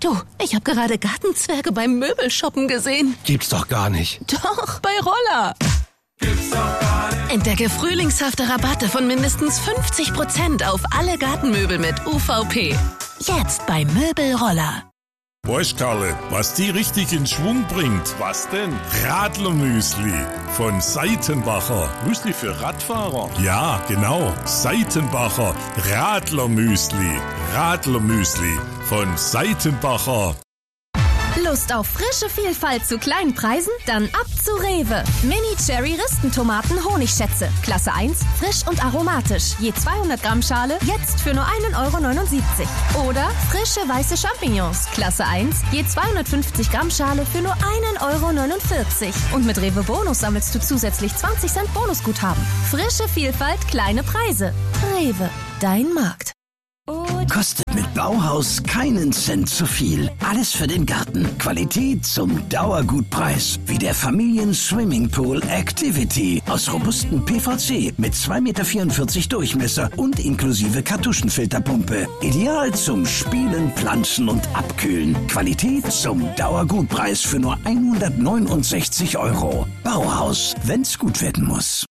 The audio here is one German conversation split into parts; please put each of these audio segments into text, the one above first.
Du, ich habe gerade Gartenzwerge beim Möbelshoppen gesehen. Gibt's doch gar nicht. Doch, bei Roller. Gibt's doch gar nicht. Entdecke frühlingshafte Rabatte von mindestens 50% auf alle Gartenmöbel mit UVP. Jetzt bei Möbelroller. Weißt, Karle, was die richtig in Schwung bringt? Was denn? Radlermüsli von Seitenbacher. Müsli für Radfahrer? Ja, genau. Seitenbacher Radlermüsli. Radlermüsli von Seitenbacher. Lust auf frische Vielfalt zu kleinen Preisen? Dann ab zu Rewe. Mini-Cherry-Ristentomaten Honigschätze. Klasse 1, frisch und aromatisch. Je 200 Gramm Schale, jetzt für nur 1,79 €. Oder frische weiße Champignons. Klasse 1, je 250 Gramm Schale für nur 1,49 €. Und mit Rewe Bonus sammelst du zusätzlich 20 Cent Bonusguthaben. Frische Vielfalt, kleine Preise. Rewe, dein Markt. Kostet mit Bauhaus keinen Cent zu viel. Alles für den Garten. Qualität zum Dauergutpreis. Wie der Familien-Swimmingpool Activity. Aus robustem PVC mit 2,44 Meter Durchmesser und inklusive Kartuschenfilterpumpe. Ideal zum Spielen, Planschen und Abkühlen. Qualität zum Dauergutpreis für nur 169 €. Bauhaus, wenn's gut werden muss.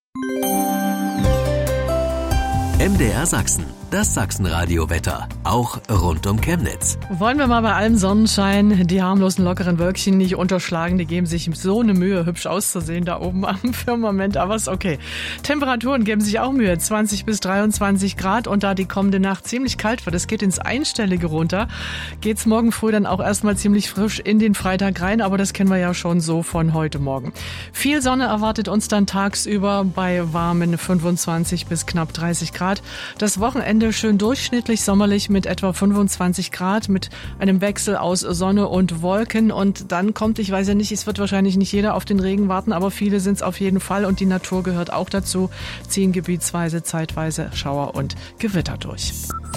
MDR Sachsen, das Sachsenradio-Wetter, auch rund um Chemnitz. Wollen wir mal bei allem Sonnenschein die harmlosen, lockeren Wölkchen nicht unterschlagen. Die geben sich so eine Mühe, hübsch auszusehen da oben am Firmament, aber ist okay. Temperaturen geben sich auch Mühe, 20 bis 23 Grad. Und da die kommende Nacht ziemlich kalt wird, es geht ins Einstellige runter, geht's morgen früh dann auch erstmal ziemlich frisch in den Freitag rein. Aber das kennen wir ja schon so von heute Morgen. Viel Sonne erwartet uns dann tagsüber bei warmen 25 bis knapp 30 Grad. Das Wochenende schön durchschnittlich sommerlich mit etwa 25 Grad, mit einem Wechsel aus Sonne und Wolken. Und dann kommt, ich weiß ja nicht, es wird wahrscheinlich nicht jeder auf den Regen warten, aber viele sind es auf jeden Fall und die Natur gehört auch dazu, ziehen gebietsweise zeitweise Schauer und Gewitter durch.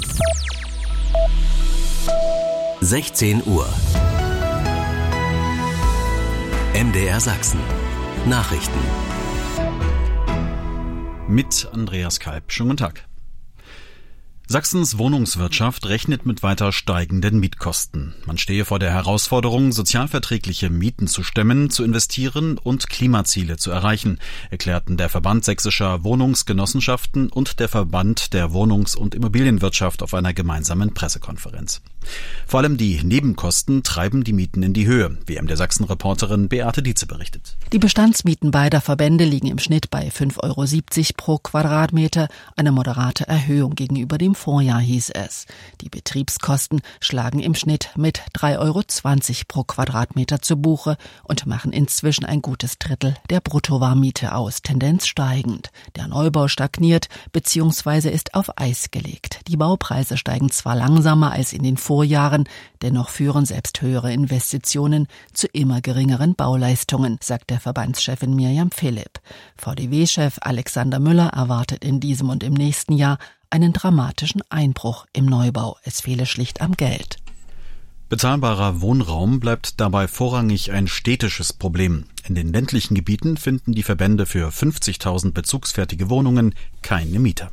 16 Uhr. MDR Sachsen. Nachrichten. Mit Andreas Kalb. Schönen guten Tag. Sachsens Wohnungswirtschaft rechnet mit weiter steigenden Mietkosten. Man stehe vor der Herausforderung, sozialverträgliche Mieten zu stemmen, zu investieren und Klimaziele zu erreichen, erklärten der Verband sächsischer Wohnungsgenossenschaften und der Verband der Wohnungs- und Immobilienwirtschaft auf einer gemeinsamen Pressekonferenz. Vor allem die Nebenkosten treiben die Mieten in die Höhe, wie MDR Sachsen-Reporterin Beate Dietze berichtet. Die Bestandsmieten beider Verbände liegen im Schnitt bei 5,70 € pro Quadratmeter, eine moderate Erhöhung gegenüber dem Vorjahr, hieß es. Die Betriebskosten schlagen im Schnitt mit 3,20 € pro Quadratmeter zu Buche und machen inzwischen ein gutes Drittel der Bruttowarmmiete aus, Tendenz steigend. Der Neubau stagniert bzw. ist auf Eis gelegt. Die Baupreise steigen zwar langsamer als in den Vorjahren, dennoch führen selbst höhere Investitionen zu immer geringeren Bauleistungen, sagt der Verbandschefin Mirjam Philipp. VDW-Chef Alexander Müller erwartet in diesem und im nächsten Jahr einen dramatischen Einbruch im Neubau. Es fehle schlicht am Geld. Bezahlbarer Wohnraum bleibt dabei vorrangig ein städtisches Problem. In den ländlichen Gebieten finden die Verbände für 50.000 bezugsfertige Wohnungen keine Mieter.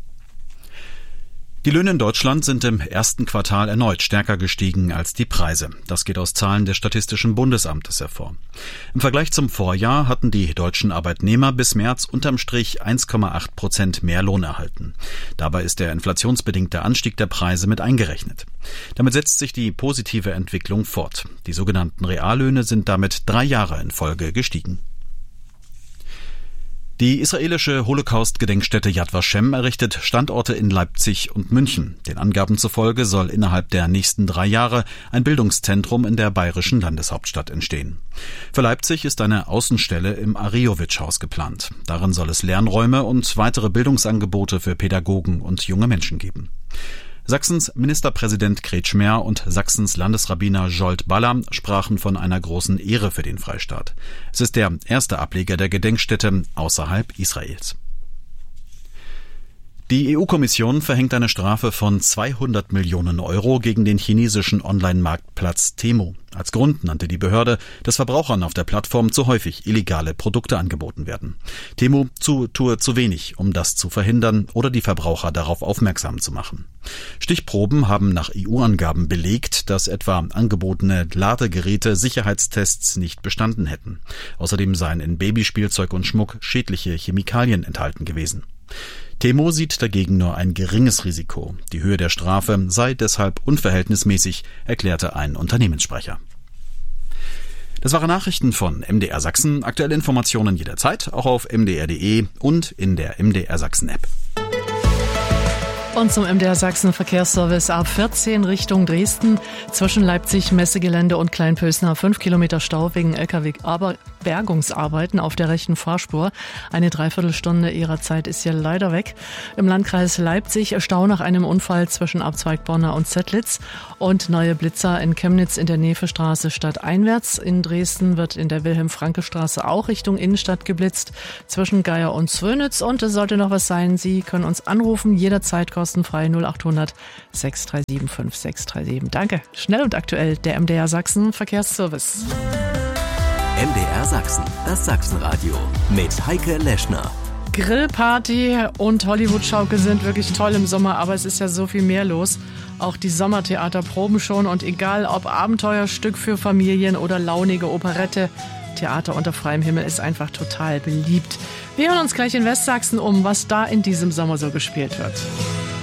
Die Löhne in Deutschland sind im ersten Quartal erneut stärker gestiegen als die Preise. Das geht aus Zahlen des Statistischen Bundesamtes hervor. Im Vergleich zum Vorjahr hatten die deutschen Arbeitnehmer bis März unterm Strich 1,8% mehr Lohn erhalten. Dabei ist der inflationsbedingte Anstieg der Preise mit eingerechnet. Damit setzt sich die positive Entwicklung fort. Die sogenannten Reallöhne sind damit 3 Jahre in Folge gestiegen. Die israelische Holocaust-Gedenkstätte Yad Vashem errichtet Standorte in Leipzig und München. Den Angaben zufolge soll innerhalb der nächsten 3 Jahre ein Bildungszentrum in der bayerischen Landeshauptstadt entstehen. Für Leipzig ist eine Außenstelle im Arejowitsch-Haus geplant. Darin soll es Lernräume und weitere Bildungsangebote für Pädagogen und junge Menschen geben. Sachsens Ministerpräsident Kretschmer und Sachsens Landesrabbiner Zsolt Balla sprachen von einer großen Ehre für den Freistaat. Es ist der erste Ableger der Gedenkstätte außerhalb Israels. Die EU-Kommission verhängt eine Strafe von 200 Millionen Euro gegen den chinesischen Online-Marktplatz Temu. Als Grund nannte die Behörde, dass Verbrauchern auf der Plattform zu häufig illegale Produkte angeboten werden. Temu tue zu wenig, um das zu verhindern oder die Verbraucher darauf aufmerksam zu machen. Stichproben haben nach EU-Angaben belegt, dass etwa angebotene Ladegeräte Sicherheitstests nicht bestanden hätten. Außerdem seien in Babyspielzeug und Schmuck schädliche Chemikalien enthalten gewesen. Temu sieht dagegen nur ein geringes Risiko. Die Höhe der Strafe sei deshalb unverhältnismäßig, erklärte ein Unternehmenssprecher. Das waren Nachrichten von MDR Sachsen. Aktuelle Informationen jederzeit, auch auf mdr.de und in der MDR Sachsen App. Und zum MDR Sachsen Verkehrsservice A14 Richtung Dresden. Zwischen Leipzig, Messegelände und Kleinpölsna 5 Kilometer Stau wegen LKW-Bergungsarbeiten auf der rechten Fahrspur. Eine Dreiviertelstunde ihrer Zeit ist hier leider weg. Im Landkreis Leipzig Stau nach einem Unfall zwischen Abzweig Borna und Zettlitz. Und neue Blitzer in Chemnitz in der Nevestraße stadteinwärts. In Dresden wird in der Wilhelm-Franke-Straße auch Richtung Innenstadt geblitzt. Zwischen Geier und Zwönitz. Und es sollte noch was sein, Sie können uns anrufen, jederzeit kostenfrei 0800 637 5637. Danke. Schnell und aktuell, der MDR Sachsen Verkehrsservice. MDR Sachsen, das Sachsenradio mit Heike Leschner. Grillparty und Hollywood-Schaukel sind wirklich toll im Sommer, aber es ist ja so viel mehr los. Auch die Sommertheater proben schon und egal ob Abenteuerstück für Familien oder launige Operette, Theater unter freiem Himmel ist einfach total beliebt. Wir hören uns gleich in Westsachsen um, was da in diesem Sommer so gespielt wird.